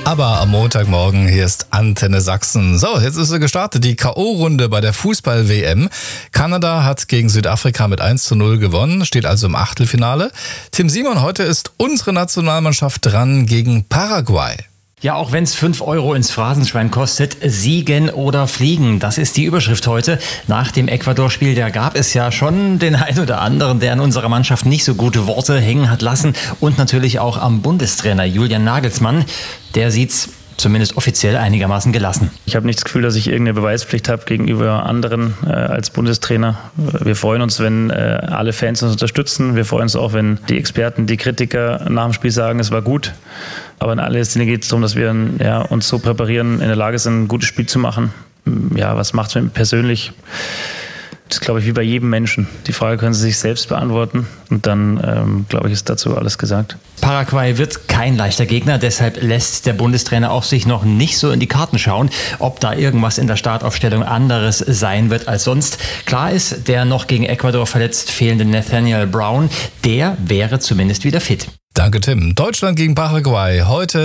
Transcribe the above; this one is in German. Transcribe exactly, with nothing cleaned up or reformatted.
Aber am Montagmorgen, hier ist Antenne Sachsen. So, jetzt ist sie gestartet, die K O-Runde bei der Fußball-W M. Kanada hat gegen Südafrika mit eins zu null gewonnen, steht also im Achtelfinale. Tim Simon, heute ist unsere Nationalmannschaft dran gegen Paraguay. Ja, auch wenn es fünf Euro ins Phrasenschwein kostet, siegen oder fliegen. Das ist die Überschrift heute. Nach dem Ecuador-Spiel, da gab es ja schon den einen oder anderen, der in unserer Mannschaft nicht so gute Worte hängen hat lassen. Und natürlich auch am Bundestrainer Julian Nagelsmann. Der sieht's zumindest offiziell einigermaßen gelassen. Ich habe nicht das Gefühl, dass ich irgendeine Beweispflicht habe gegenüber anderen äh, als Bundestrainer. Wir freuen uns, wenn äh, alle Fans uns unterstützen. Wir freuen uns auch, wenn die Experten, die Kritiker nach dem Spiel sagen, es war gut. Aber in allererster Linie geht es darum, dass wir ja, uns so präparieren, in der Lage sind, ein gutes Spiel zu machen. Ja, was macht es mit mir persönlich? Das ist, glaube ich, wie bei jedem Menschen. Die Frage können Sie sich selbst beantworten. Und dann, ähm, glaube ich, ist dazu alles gesagt. Paraguay wird kein leichter Gegner. Deshalb lässt der Bundestrainer auch sich noch nicht so in die Karten schauen, ob da irgendwas in der Startaufstellung anderes sein wird als sonst. Klar ist, der noch gegen Ecuador verletzt fehlende Nathaniel Brown, der wäre zumindest wieder fit. Danke, Tim. Deutschland gegen Paraguay heute.